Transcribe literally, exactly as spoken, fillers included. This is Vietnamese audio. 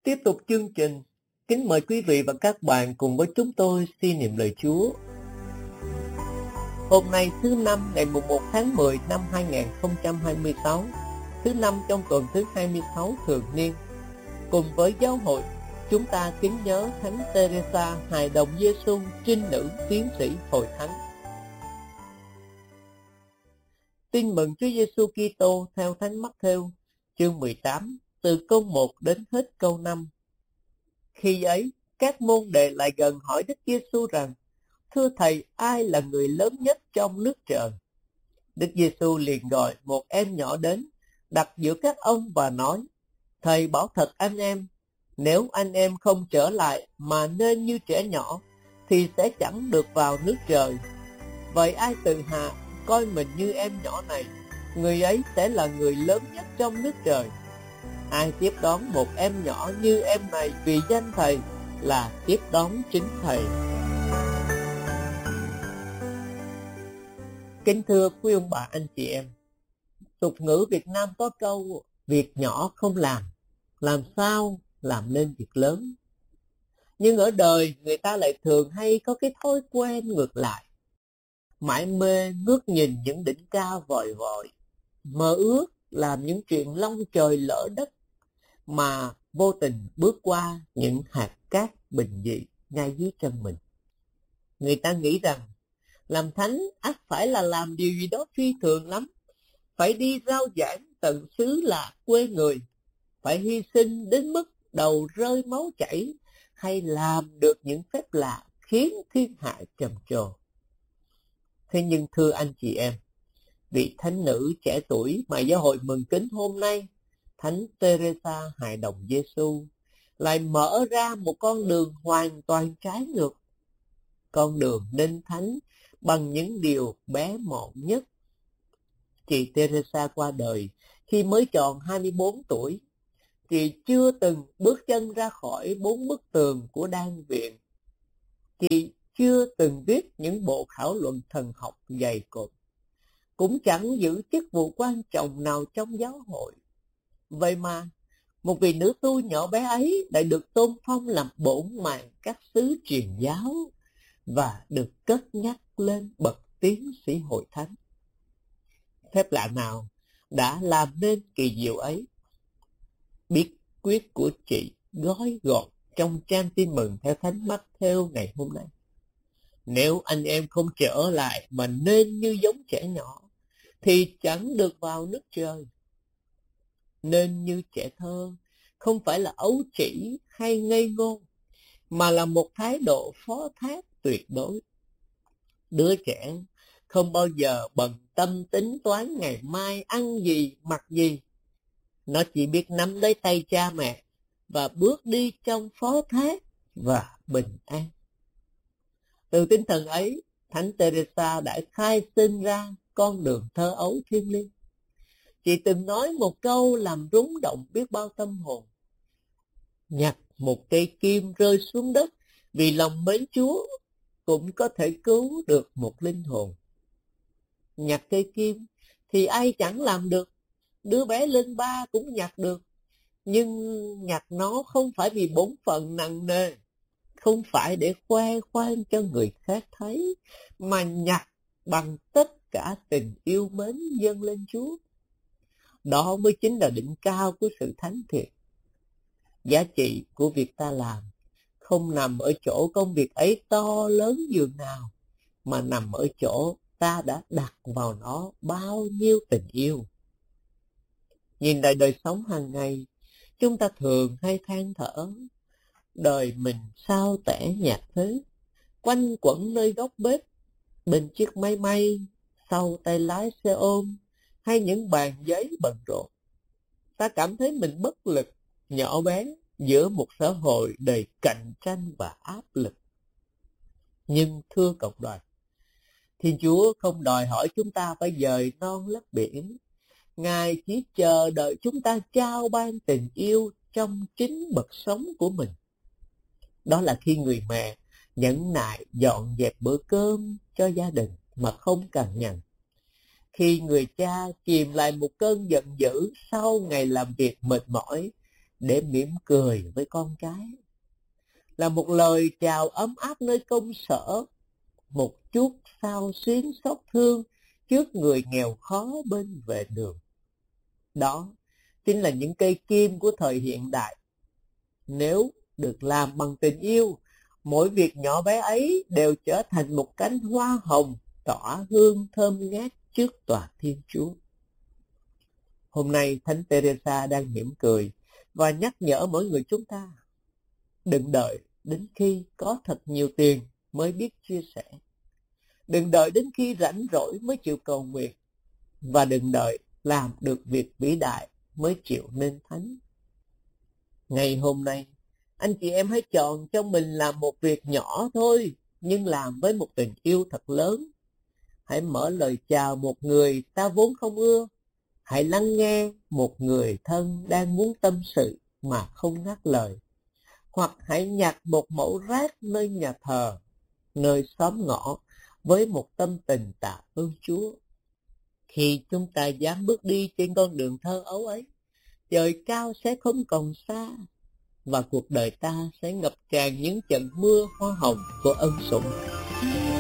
Tiếp tục chương trình, kính mời quý vị và các bạn cùng với chúng tôi suy niệm lời Chúa. Hôm nay thứ năm ngày mùng một tháng mười năm hai nghìn không trăm hai mươi sáu, thứ năm trong tuần thứ hai mươi sáu thường niên. Cùng với giáo hội, chúng ta kính nhớ Thánh Teresa hài đồng Giêsu, trinh nữ tiến sĩ hội thánh. Tin mừng Chúa Giêsu Kitô theo Thánh Mắc-thêu, chương mười tám, từ câu một đến hết câu năm. Khi ấy, các môn đệ lại gần hỏi Đức Giêsu rằng: Thưa Thầy, ai là người lớn nhất trong nước trời? Đức Giêsu liền gọi một em nhỏ đến, đặt giữa các ông và nói: Thầy bảo thật anh em, nếu anh em không trở lại mà nên như trẻ nhỏ, thì sẽ chẳng được vào nước trời. Vậy ai tự hạ coi mình như em nhỏ này, người ấy sẽ là người lớn nhất trong nước trời. Ai tiếp đón một em nhỏ như em này vì danh Thầy, là tiếp đón chính Thầy. Kính thưa quý ông bà anh chị em, tục ngữ Việt Nam có câu việc nhỏ không làm, làm sao làm nên việc lớn. Nhưng ở đời người ta lại thường hay có cái thói quen ngược lại, mải mê ngước nhìn những đỉnh cao vời vợi, mơ ước làm những chuyện long trời lỡ đất, mà vô tình bước qua những hạt cát bình dị ngay dưới chân mình. Người ta nghĩ rằng làm thánh ắt phải là làm điều gì đó phi thường lắm, phải đi rao giảng tận xứ lạ quê người, phải hy sinh đến mức đầu rơi máu chảy, hay làm được những phép lạ khiến thiên hạ trầm trồ. Thế nhưng thưa anh chị em, vị thánh nữ trẻ tuổi mà giáo hội mừng kính hôm nay, Thánh Teresa hài đồng Giêsu, lại mở ra một con đường hoàn toàn trái ngược. Con đường nên thánh bằng những điều bé mọn nhất. Chị Teresa qua đời khi mới tròn hai mươi bốn tuổi. Chị chưa từng bước chân ra khỏi bốn bức tường của đan viện. Chị chưa từng viết những bộ thảo luận thần học dày cộp, cũng chẳng giữ chức vụ quan trọng nào trong giáo hội. Vậy mà, một vị nữ tu nhỏ bé ấy đã được tôn phong làm bổn mạng các xứ truyền giáo và được cất nhắc lên bậc tiến sĩ hội thánh. Phép lạ nào đã làm nên kỳ diệu ấy? Bí quyết của chị gói gọn trong trang tin mừng theo Thánh Mắc-thêu ngày hôm nay. Nếu anh em không trở lại mà nên như giống trẻ nhỏ, thì chẳng được vào nước trời. Nên như trẻ thơ không phải là ấu trĩ hay ngây ngô, mà là một thái độ phó thác tuyệt đối. Đứa trẻ không bao giờ bận tâm tính toán ngày mai ăn gì mặc gì. Nó chỉ biết nắm lấy tay cha mẹ và bước đi trong phó thác và bình an. Từ tinh thần ấy, Thánh Teresa đã khai sinh ra con đường thơ ấu thiêng liêng. Chị từng nói một câu làm rung động biết bao tâm hồn: nhặt một cây kim rơi xuống đất vì lòng mến Chúa cũng có thể cứu được một linh hồn. Nhặt cây kim thì ai chẳng làm được, đứa bé lên ba cũng nhặt được, nhưng nhặt nó không phải vì bổn phận nặng nề, không phải để khoe khoang cho người khác thấy, mà nhặt bằng tất cả tình yêu mến dâng lên Chúa. Đó mới chính là đỉnh cao của sự thánh thiện. Giá trị của việc ta làm không nằm ở chỗ công việc ấy to lớn dường nào, mà nằm ở chỗ ta đã đặt vào nó bao nhiêu tình yêu. Nhìn lại đời sống hàng ngày, chúng ta thường hay than thở: đời mình sao tẻ nhạt thế, quanh quẩn nơi góc bếp, bên chiếc máy may, sau tay lái xe ôm, hay những bàn giấy bận rộn. Ta cảm thấy mình bất lực, nhỏ bé giữa một xã hội đầy cạnh tranh và áp lực. Nhưng thưa cộng đoàn, Thiên Chúa không đòi hỏi chúng ta phải dời non lấp biển. Ngài chỉ chờ đợi chúng ta trao ban tình yêu trong chính bậc sống của mình. Đó là khi người mẹ nhẫn nại dọn dẹp bữa cơm cho gia đình mà không cằn nhằn. Khi người cha chìm lại một cơn giận dữ sau ngày làm việc mệt mỏi, để mỉm cười với con cái, là một lời chào ấm áp nơi công sở, một chút xao xuyến xót thương trước người nghèo khó bên vệ đường. Đó chính là những cây kim của thời hiện đại. Nếu được làm bằng tình yêu, mỗi việc nhỏ bé ấy đều trở thành một cánh hoa hồng tỏa hương thơm ngát trước tòa Thiên Chúa. Hôm nay Thánh Teresa đang mỉm cười và nhắc nhở mỗi người chúng ta, đừng đợi đến khi có thật nhiều tiền mới biết chia sẻ. Đừng đợi đến khi rảnh rỗi mới chịu cầu nguyện. Và đừng đợi làm được việc vĩ đại mới chịu nên thánh. Ngày hôm nay, anh chị em hãy chọn cho mình làm một việc nhỏ thôi, nhưng làm với một tình yêu thật lớn. Hãy mở lời chào một người ta vốn không ưa. Hãy lắng nghe một người thân đang muốn tâm sự mà không ngắt lời. Hoặc hãy nhặt một mẩu rác nơi nhà thờ, nơi xóm ngõ với một tâm tình tạ ơn Chúa. Khi chúng ta dám bước đi trên con đường thơ ấu ấy, trời cao sẽ không còn xa và cuộc đời ta sẽ ngập tràn những trận mưa hoa hồng của ân sủng.